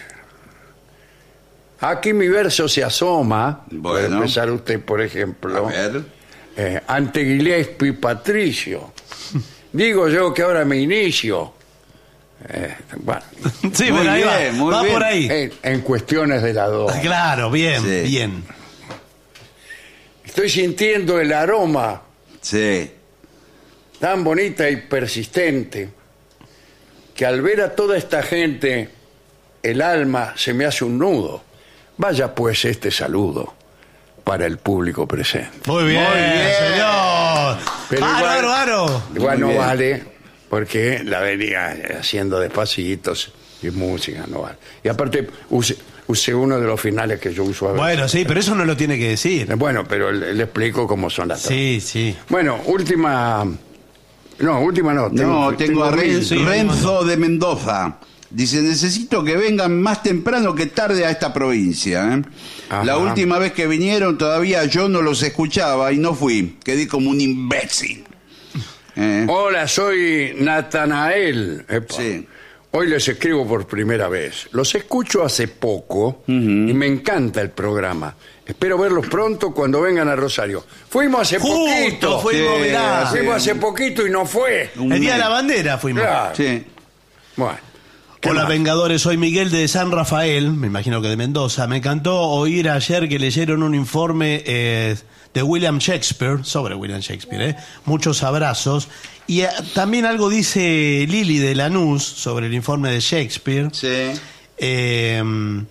Aquí mi verso se asoma. Puede Bueno. empezar usted, por ejemplo. A ver. Eh, ante Gillespie Patricio. Digo yo que ahora me inicio. Eh, bueno, Sí, Muy pero ahí va, bien, muy va bien. por ahí. en, en cuestiones de la doma. Claro, bien, Sí. bien. Estoy sintiendo el aroma Sí. tan bonita y persistente que al ver a toda esta gente el alma se me hace un nudo. Vaya pues este saludo para el público presente. Muy bien, Muy bien. señor. Pero Bárbaro, igual- bárbaro. Igual Muy no bien. vale porque la venía haciendo despacitos y música, no vale. Y aparte use, use uno de los finales que yo uso a veces. Bueno, sí, pero eso no lo tiene que decir. Bueno, pero le, le explico cómo son las Sí, sí. Bueno, última... No, última no. No, tengo a Ren- sí, Renzo de Mendoza. Dice, necesito que vengan más temprano que tarde a esta provincia. ¿eh? Ajá. La última vez que vinieron todavía yo no los escuchaba y no fui. Quedé como un imbécil. ¿Eh? Hola, soy Natanael. Epa. Sí. Hoy les escribo por primera vez. Los escucho hace poco y me encanta el programa. Espero verlos pronto cuando vengan a Rosario. Fuimos hace Justo poquito. fuimos, Sí, mirá. sí. Fuimos hace poquito y no fue. Un El día de mes. la bandera fuimos. Claro. Sí. Bueno. ¿qué Hola más? Vengadores, soy Miguel de San Rafael, me imagino que de Mendoza. Me encantó oír ayer que leyeron un informe eh, de William Shakespeare, sobre William Shakespeare, eh. Muchos abrazos. Y eh, también algo dice Lili de Lanús sobre el informe de Shakespeare. Sí. Eh,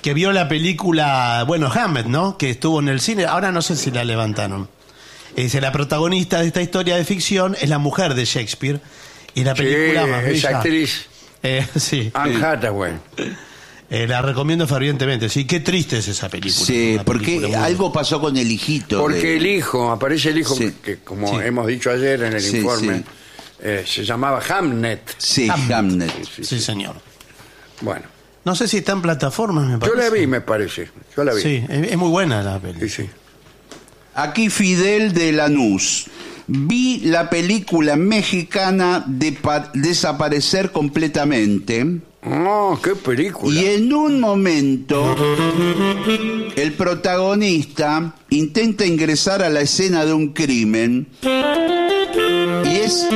que vio la película, bueno, Hamlet, ¿no? Que estuvo en el cine, ahora no sé si la levantaron. Dice, la protagonista de esta historia de ficción es la mujer de Shakespeare y la película Sí, más esa bella. actriz Eh, sí, Anne Hathaway. eh, la recomiendo fervientemente. Sí, qué triste es esa película. Sí, Una porque película muy- algo pasó con el hijito. Porque de- el hijo, aparece el hijo, Sí. que como Sí. hemos dicho ayer en el Sí, informe, sí. eh, se llamaba Hamnet. Sí, Hamlet. Hamlet. Sí, señor. Bueno, No sé si está en plataformas, me yo parece. la vi, me parece. Yo la vi. Sí, es, es muy buena la Sí, película. sí. Aquí Fidel de Lanús. Vi la película mexicana de pa- Desaparecer completamente. Oh, qué película. Y en un momento, el protagonista intenta ingresar a la escena de un crimen y es,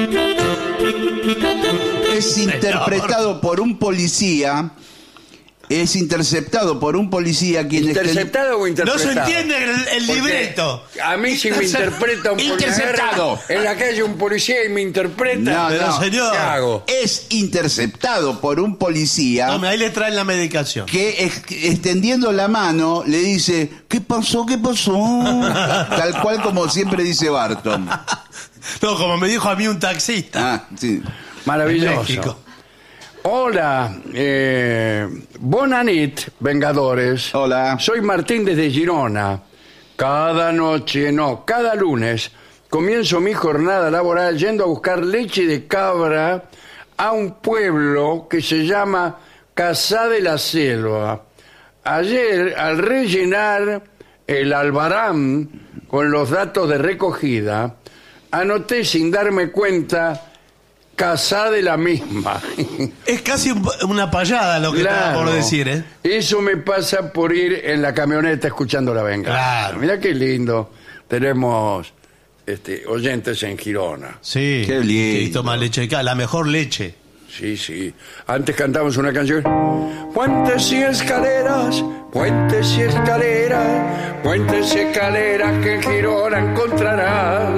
es interpretado por un policía, es interceptado por un policía quien está en- ¿Interceptado o No interpretado? se entiende el, el Porque libreto. A mí si me interpreta un policía. Interceptado. En la calle un policía y me interpreta. No, Pero, no. señor, ¿Qué hago? es interceptado por un policía. tome, ahí le traen la medicación. Que ex- extendiendo la mano le dice, ¿qué pasó? ¿Qué pasó? Tal cual como siempre dice Barton. No, como me dijo a mí un taxista. Ah, sí. En Maravilloso. México. Hola, eh, Bonanit, Vengadores. Hola. Soy Martín desde Girona. Cada noche, no, cada lunes comienzo mi jornada laboral yendo a buscar leche de cabra a un pueblo que se llama Casá de la Selva. Ayer, al rellenar el albarán con los datos de recogida, anoté sin darme cuenta Casá de la misma. Es casi un- una payada lo que estaba por decir, ¿eh? Eso me pasa por ir en la camioneta escuchando la venganza. Claro. Mirá qué lindo. Tenemos este, oyentes en Girona. Sí. Qué lindo. Y toma leche de cabra, la mejor leche. Sí, sí. Antes cantamos una canción. Puentes y escaleras, puentes y escaleras, puentes y escaleras que en Girona encontrarás.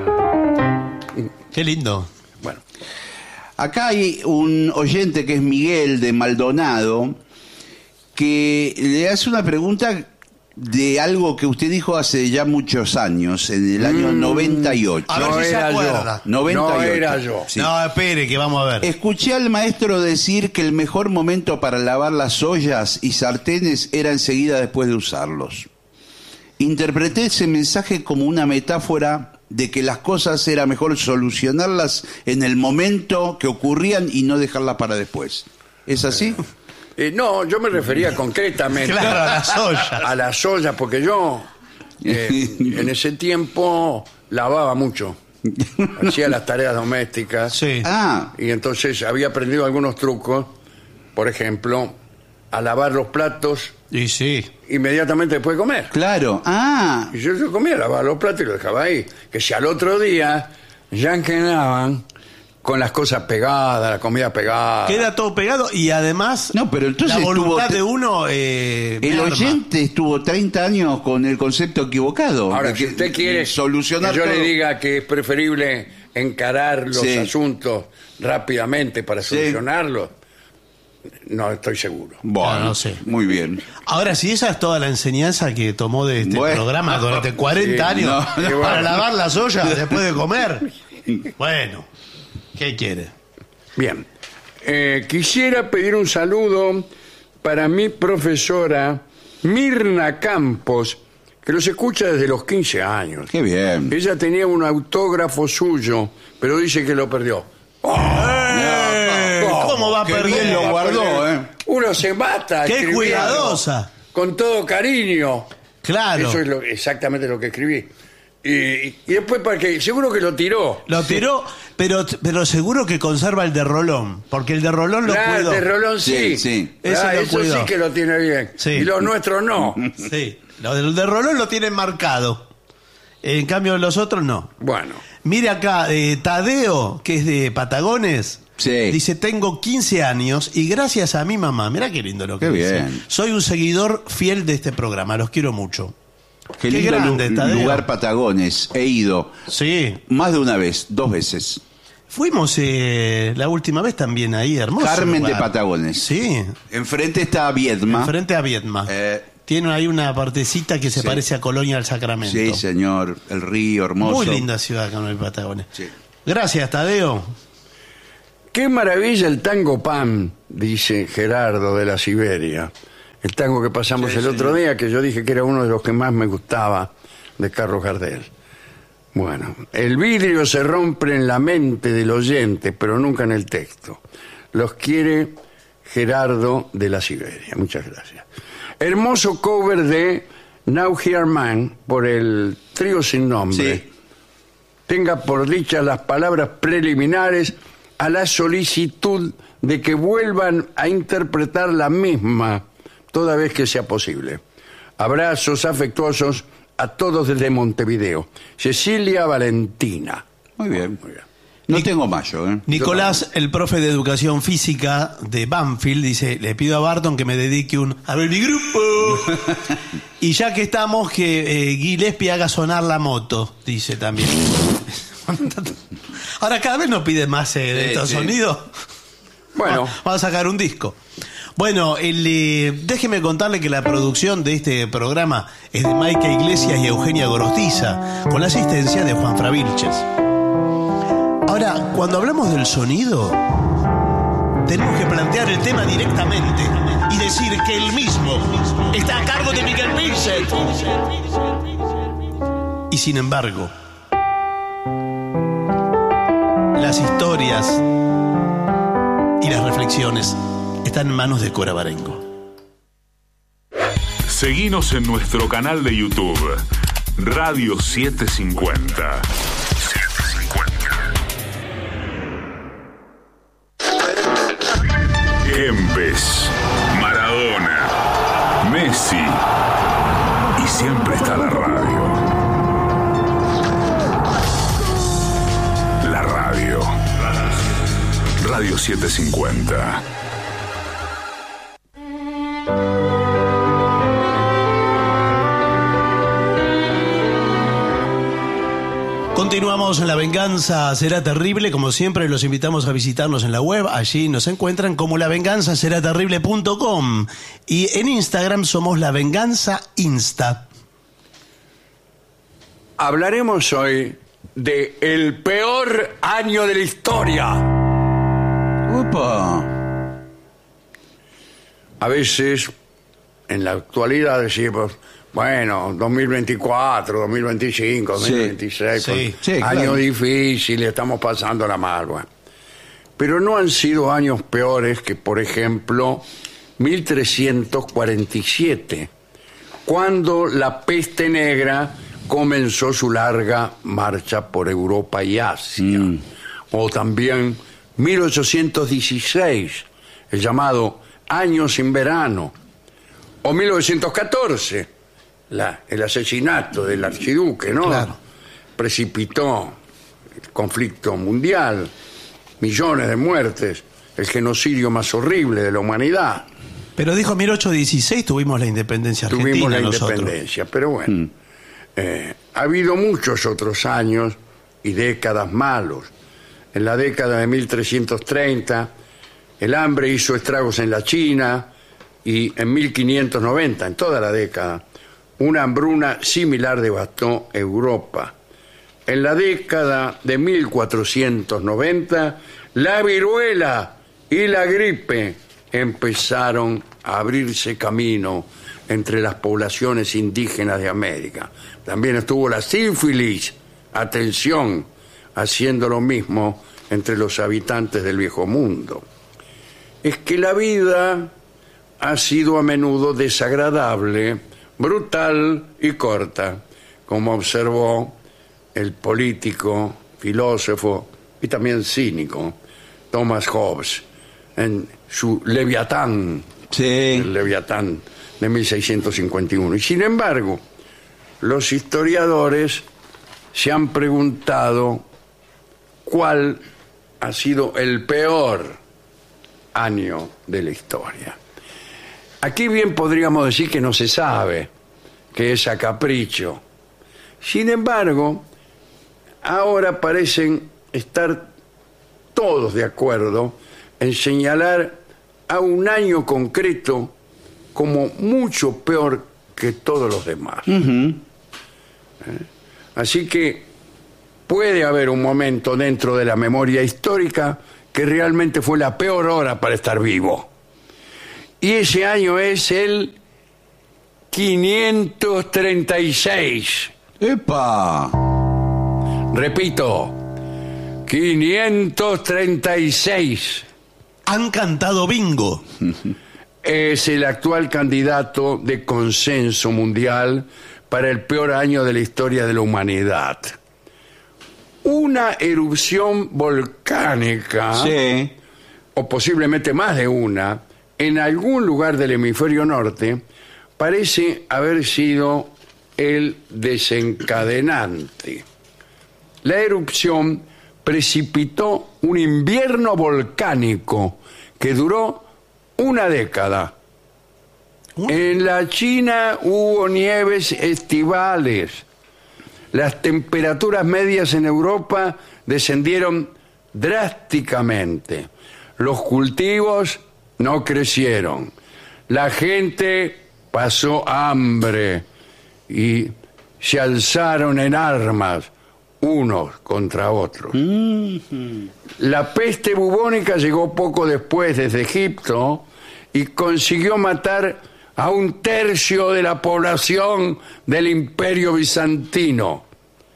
Qué lindo. Bueno, Acá hay un oyente que es Miguel de Maldonado que le hace una pregunta de algo que usted dijo hace ya muchos años, en el año noventa y ocho. A ver no si se era acuerda. yo. noventa y ocho. No era yo. Sí. No, espere, que vamos a ver. Escuché al maestro decir que el mejor momento para lavar las ollas y sartenes era enseguida después de usarlos. Interpreté ese mensaje como una metáfora de que las cosas era mejor solucionarlas en el momento que ocurrían y no dejarlas para después. ¿Es así? Eh, no, yo me refería concretamente Claro, a las ollas. a las ollas, porque yo eh, en ese tiempo lavaba mucho. Hacía las tareas domésticas. Sí. Ah, Y entonces había aprendido algunos trucos. Por ejemplo, a lavar los platos Y sí. inmediatamente después de comer. claro. Ah, Y yo, yo comía, lavaba los platos y los dejaba ahí. Que si al otro día ya quedaban con las cosas pegadas, la comida pegada. Queda todo pegado y además No, pero entonces la voluntad estuvo- de uno eh, el merma. oyente estuvo treinta años con el concepto equivocado. Ahora, de si que- usted quiere solucionar que yo todo. le diga que es preferible encarar los Sí. asuntos rápidamente para Sí. solucionarlos, no estoy seguro. Bueno, No, no sé. muy bien. Ahora, si esa es toda la enseñanza que tomó de este Bueno. programa durante cuarenta Sí, años no, no. para lavar las ollas después de comer, bueno, ¿qué quiere? Bien. Eh, quisiera pedir un saludo para mi profesora Mirna Campos, que los escucha desde los quince años. Qué bien. Ella tenía un autógrafo suyo, pero dice que lo perdió. Eh, ¿Cómo va a Qué perder? bien lo guardó, ¿eh? Uno se mata. Qué escribiendo cuidadosa. Con todo cariño. Claro. Eso es lo- exactamente lo que escribí. Y, y después, para que seguro que lo tiró. Lo tiró, pero, pero seguro que conserva el de Rolón, porque el de Rolón lo Claro, cuidó. de Rolón sí. Sí, sí. Ah, Ese lo eso cuidó. sí que lo tiene bien. Sí. Y los nuestros no. Sí, lo del de Rolón lo tienen marcado. En cambio, los otros no. Bueno. Mire acá, eh, Tadeo, que es de Patagones, Sí. dice, tengo quince años y gracias a mi mamá, mira qué lindo lo que Qué dice, bien. soy un seguidor fiel de este programa, los quiero mucho. Qué, Qué lindo grande, lu- Tadeo. lugar Patagones. He ido Sí, más de una vez, dos veces. Fuimos eh, la última vez también ahí, hermoso Carmen lugar. de Patagones. Sí. Enfrente está Viedma. Enfrente a Viedma. Eh, Tiene ahí una partecita que se sí. parece a Colonia del Sacramento. Sí, señor. El río hermoso. Muy linda ciudad, Carmen de Patagones. Sí. Gracias, Tadeo. Qué maravilla el tango pan, dice Gerardo de la Siberia. El tango que pasamos Sí, el otro señor. día, que yo dije que era uno de los que más me gustaba de Carlos Gardel. Bueno, el vidrio se rompe en la mente del oyente, pero nunca en el texto. Los quiere Gerardo de la Siberia. Muchas gracias. Hermoso cover de Now Here Man por el trío sin nombre. Sí. Tenga por dicha las palabras preliminares a la solicitud de que vuelvan a interpretar la misma toda vez que sea posible. Abrazos afectuosos a todos desde Montevideo. Cecilia Valentina. Muy bien. Muy bien. No tengo mayo, ¿eh? Nicolás, el profe de educación física de Banfield, dice, le pido a Barton que me dedique un a ver mi grupo. Y ya que estamos, que eh, Gillespie haga sonar la moto, dice también. Ahora cada vez nos pide más eh, de Sí, estos sí. sonidos. Bueno, Vamos a sacar un disco. Bueno, el, eh, déjeme contarle que la producción de este programa es de Maica Iglesias y Eugenia Gorostiza, con la asistencia de Juan Fravilches. Ahora, cuando hablamos del sonido, tenemos que plantear el tema directamente y decir que el mismo está a cargo de Miguel Vincent. Y sin embargo, las historias y las reflexiones están en manos de Cora Barengo. Seguinos en nuestro canal de YouTube, Radio setecientos cincuenta. Kempes, Maradona, Messi y siempre está la radio. La radio. Radio setecientos cincuenta. Continuamos en La Venganza Será Terrible. Como siempre, los invitamos a visitarnos en la web. Allí nos encuentran como la venganza será terrible punto com. Y en Instagram somos La Venganza Insta. hablaremos hoy de el peor año de la historia. Upa. A veces, en la actualidad decimos, bueno, dos mil veinticuatro, dos mil veinticinco, dos mil veintiséis, Sí, pues, sí, años claro. difíciles, estamos pasando la mal. Bueno. Pero no han sido años peores que, por ejemplo, mil trescientos cuarenta y siete, cuando la peste negra comenzó su larga marcha por Europa y Asia. Mm. O también mil ochocientos dieciséis, el llamado Año sin Verano. O mil novecientos catorce, la, el asesinato del archiduque, ¿no? Claro. Precipitó el conflicto mundial, millones de muertes, el genocidio más horrible de la humanidad. Pero dijo mil ochocientos dieciséis tuvimos la independencia argentina. Tuvimos la nosotros. independencia, pero bueno, eh, ha habido muchos otros años y décadas malos. En la década de mil trescientos treinta, el hambre hizo estragos en la China, y en mil quinientos noventa, en toda la década, una hambruna similar devastó Europa. En la década de mil cuatrocientos noventa, la viruela y la gripe empezaron a abrirse camino entre las poblaciones indígenas de América. También estuvo la sífilis, atención, haciendo lo mismo entre los habitantes del Viejo Mundo. Es que la vida ha sido a menudo desagradable, brutal y corta, como observó el político, filósofo y también cínico Thomas Hobbes en su Leviatán, Sí. el Leviatán de mil seiscientos cincuenta y uno. Y sin embargo, los historiadores se han preguntado cuál ha sido el peor año de la historia. Aquí bien podríamos decir que no se sabe, que es a capricho. Sin embargo, ahora parecen estar todos de acuerdo en señalar a un año concreto como mucho peor que todos los demás. Uh-huh. ¿Eh? Así que puede haber un momento dentro de la memoria histórica que realmente fue la peor hora para estar vivo. Y ese año es el quinientos treinta y seis. ¡Epa! Repito, quinientos treinta y seis. Han cantado bingo. Es el actual candidato de consenso mundial para el peor año de la historia de la humanidad. Una erupción volcánica, Sí. o posiblemente más de una, en algún lugar del hemisferio norte, parece haber sido el desencadenante. La erupción precipitó un invierno volcánico que duró una década. En la China hubo nieves estivales. Las temperaturas medias en Europa descendieron drásticamente. Los cultivos no crecieron. La gente pasó hambre y se alzaron en armas unos contra otros. Mm-hmm. La peste bubónica llegó poco después desde Egipto y consiguió matar a un tercio de la población del Imperio Bizantino.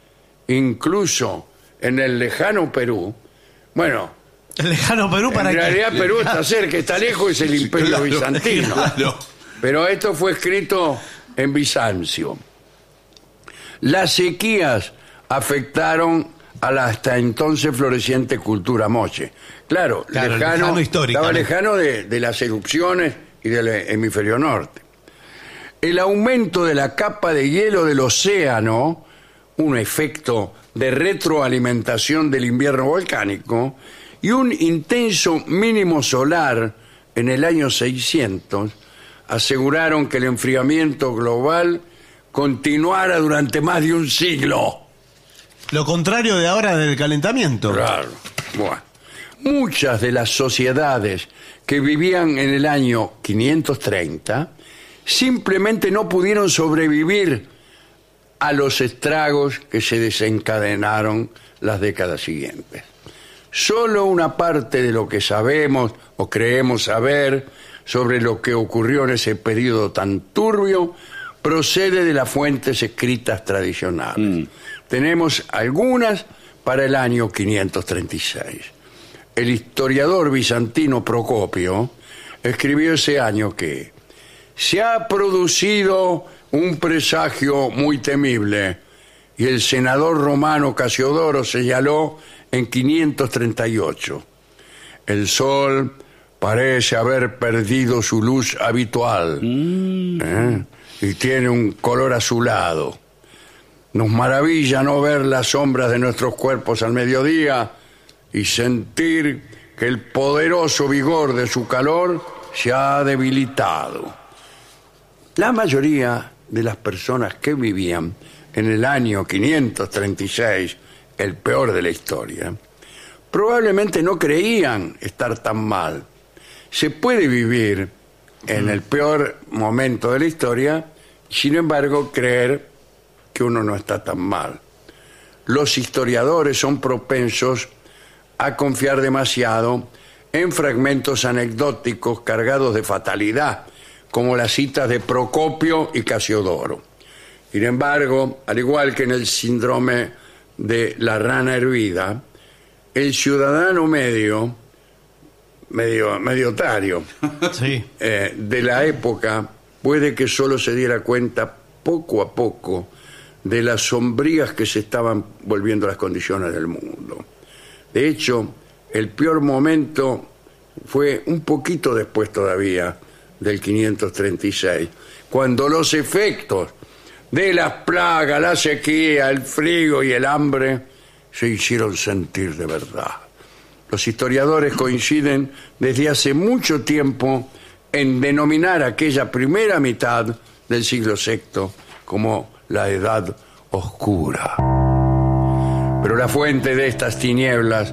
Incluso en el lejano Perú, bueno, El lejano Perú para en qué? realidad Perú está cerca, está lejos, es el Imperio Claro, Bizantino. claro. Pero esto fue escrito en Bizancio. Las sequías afectaron a la hasta entonces floreciente cultura moche. Claro, Claro, lejano, lejano histórica, estaba ¿no? lejano de, de las erupciones y del hemisferio norte. El aumento de la capa de hielo del océano, un efecto de retroalimentación del invierno volcánico, y un intenso mínimo solar en el año seiscientos, aseguraron que el enfriamiento global continuara durante más de un siglo. Lo contrario de ahora del calentamiento. Claro. Bueno, muchas de las sociedades que vivían en el año quinientos treinta simplemente no pudieron sobrevivir a los estragos que se desencadenaron las décadas siguientes. Solo una parte de lo que sabemos o creemos saber sobre lo que ocurrió en ese periodo tan turbio procede de las fuentes escritas tradicionales. Mm. Tenemos algunas para el año quinientos treinta y seis. El historiador bizantino Procopio escribió ese año que se ha producido un presagio muy temible, y el senador romano Casiodoro señaló en quinientos treinta y ocho: el sol parece haber perdido su luz habitual, mm. ¿eh? y tiene un color azulado. Nos maravilla no ver las sombras de nuestros cuerpos al mediodía y sentir que el poderoso vigor de su calor se ha debilitado. La mayoría de las personas que vivían en el año quinientos treinta y seis, el peor de la historia, probablemente no creían estar tan mal. Se puede vivir en el peor momento de la historia, sin embargo, creer que uno no está tan mal. Los historiadores son propensos a confiar demasiado en fragmentos anecdóticos cargados de fatalidad, como las citas de Procopio y Casiodoro. Sin embargo, al igual que en el síndrome de la rana hervida, el ciudadano medio, medio, medio otario, sí. eh, de la época puede que solo se diera cuenta poco a poco de las sombrías que se estaban volviendo las condiciones del mundo. De hecho, el peor momento fue un poquito después todavía del quinientos treinta y seis, cuando los efectos de las plagas, la sequía, el frío y el hambre se hicieron sentir de verdad. Los historiadores coinciden desde hace mucho tiempo en denominar aquella primera mitad del siglo sexto como la Edad Oscura. Pero la fuente de estas tinieblas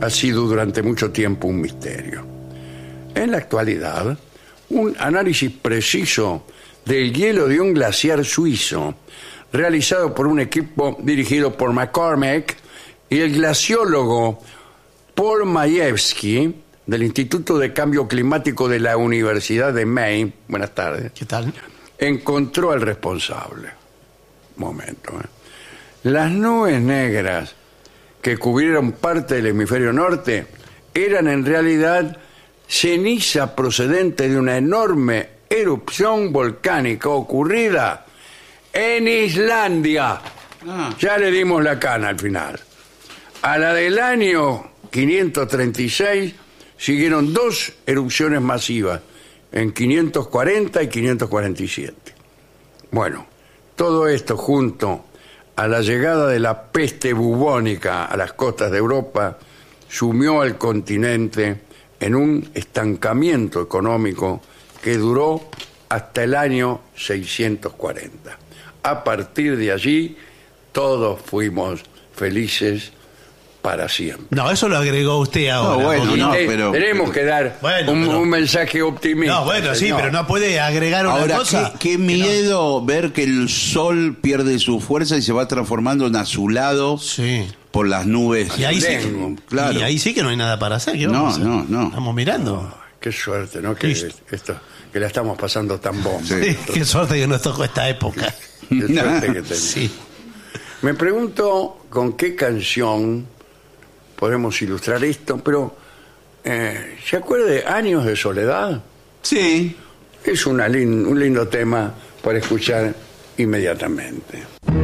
ha sido durante mucho tiempo un misterio. En la actualidad, un análisis preciso del hielo de un glaciar suizo, realizado por un equipo dirigido por McCormick y el glaciólogo Paul Majewski, del Instituto de Cambio Climático de la Universidad de Maine, buenas tardes, ¿Qué tal? encontró al responsable. Momento. ¿eh? Las nubes negras que cubrieron parte del hemisferio norte eran en realidad ceniza procedente de una enorme erupción volcánica ocurrida en Islandia. Ah. Ya le dimos la cana al final. A la del año quinientos treinta y seis siguieron dos erupciones masivas, en quinientos cuarenta y quinientos cuarenta y siete. Bueno, todo esto junto a la llegada de la peste bubónica a las costas de Europa sumió al continente en un estancamiento económico que duró hasta el año seiscientos cuarenta. A partir de allí, todos fuimos felices para siempre. No, eso lo agregó usted ahora. No, bueno, porque- no, Te- pero- tenemos que dar Bueno, un, pero- un mensaje optimista. No, bueno, sí, señor. pero no puede agregar una Ahora, cosa. qué, qué que no- miedo ver que el sol pierde su fuerza y se va transformando en azulado Sí. por las nubes. Y ahí, sí, Tengo, claro. y ahí sí que no hay nada para hacer. ¿Qué No, vamos a hacer? no, no. Estamos mirando. Qué suerte, ¿no? Que Listo. esto, que la estamos pasando tan bomba. Sí. Qué suerte que nos tocó esta época. Qué suerte que tenemos. Sí. Me pregunto con qué canción podemos ilustrar esto, pero eh, ¿se acuerda de Años de Soledad? Sí. Es una lin- un lindo tema para escuchar inmediatamente.